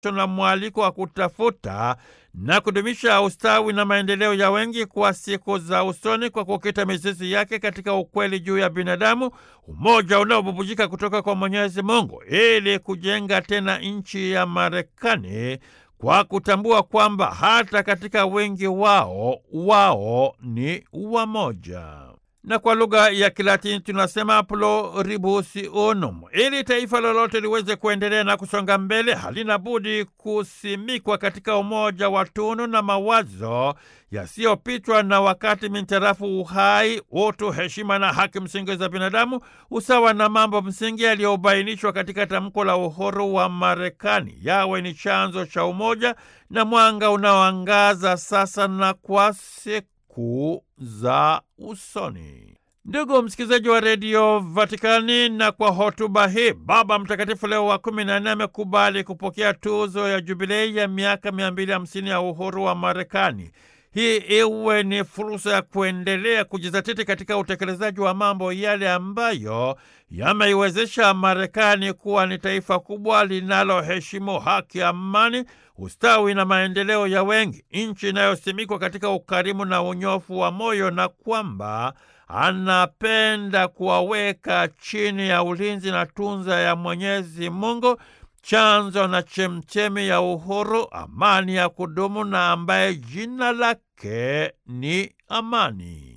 na mwaliko wa kutafuta na kudumisha ustawi na maendeleo ya wengi kwa siku za usoni kwa kukita mizizi yake katika ukweli juu ya binadamu, umoja unaobubujika kutoka kwa Mwenyezi Mungu, ili kujenga tena nchi ya Marekani kwa kutambua kwamba hata katika wengi wao ni wamoja. Na kwa lugha ya Kilatini tunasema pluribus unum. Ili taifa lolote liweze kuendelea na kusonga mbele, halina budi kusimikwa katika umoja wa tunu na mawazo yasiyopitwa na wakati, mintarafu uhai, utu, heshima na haki msingi za binadamu, usawa na mambo msingi yaliyobainishwa katika tamko la uhuru wa Marekani, yawe ni chanzo cha umoja na mwanga unaoangaza sasa na kwa siku za usoni. Ndugu msikilizaji wa redio Vatikani, na kwa hotuba hii Baba Mtakatifu Leo wa 14 amekubali kupokea tuzo ya jubilei ya miaka 250 ya uhuru wa Marekani. Hii iwe ni fursa ya kuendelea kujizatiti katika utekelezaji wa mambo yale ambayo yameiwezesha Marekani kuwa ni taifa kubwa linaloheshimu haki, amani, ustawi na maendeleo ya wengi, nchi inayosimikwa katika ukarimu na unyofu wa moyo, na kwamba anapenda kuwaweka chini ya ulinzi na tunza ya Mwenyezi Mungu, chanzo na chemchemi ya uhuru, amani ya kudumu, na ambaye jina lake ni amani.